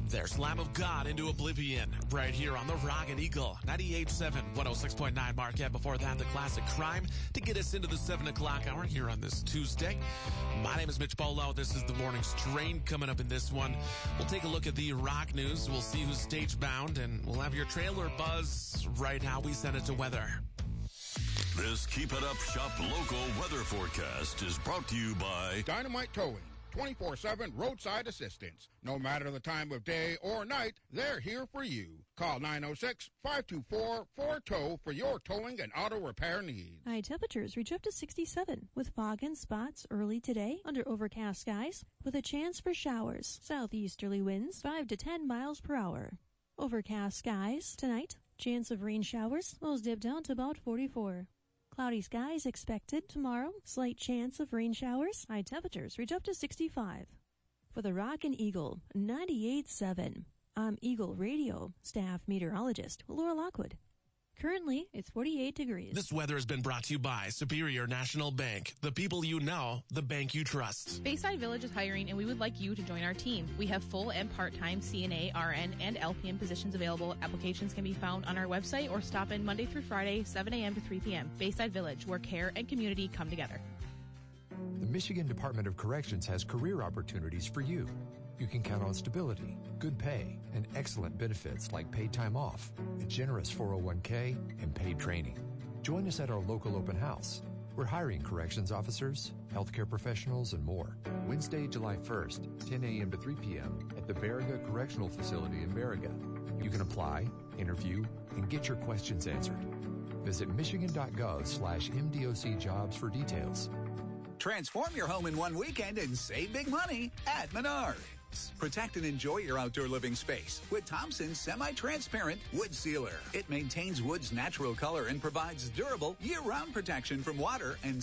There's Lamb of God into Oblivion right here on the Rock and Eagle 98.7, 106.9 Marquette. Before that, the classic Crime to get us into the 7 o'clock hour here on this Tuesday. My name is Mitch Bolo. This is the morning strain. Coming up in this one, we'll take a look at the rock news. We'll see who's stage bound, and we'll have your trailer buzz right now. We send it to weather. This Keep It Up Shop local weather forecast is brought to you by Dynamite Towing. 24/7 roadside assistance. No matter the time of day or night, they're here for you. Call 906-524-4TOW for your towing and auto repair needs. High temperatures reach up to 67 with fog and spots early today under overcast skies with a chance for showers. Southeasterly winds 5 to 10 miles per hour. Overcast skies tonight. Chance of rain showers. Lows dip down to about 44. Cloudy skies expected tomorrow. Slight chance of rain showers. High temperatures reach up to 65. For the Rock and Eagle 98.7, I'm Eagle Radio staff meteorologist Laura Lockwood. Currently, it's 48 degrees. This weather has been brought to you by Superior National Bank. The people you know, the bank you trust. Bayside Village is hiring, and we would like you to join our team. We have full and part-time CNA, RN, and LPN positions available. Applications can be found on our website or stop in Monday through Friday, 7 a.m. to 3 p.m. Bayside Village, where care and community come together. The Michigan Department of Corrections has career opportunities for you. You can count on stability, good pay, and excellent benefits like paid time off, a generous 401k, and paid training. Join us at our local open house. We're hiring corrections officers, healthcare professionals, and more. Wednesday, July 1st, 10 a.m. to 3 p.m. at the Baraga Correctional Facility in Baraga. You can apply, interview, and get your questions answered. Visit michigan.gov/MDOC jobs for details. Transform your home in one weekend and save big money at Menards. Protect and enjoy your outdoor living space with Thompson's semi-transparent wood sealer. It maintains wood's natural color and provides durable year-round protection from water and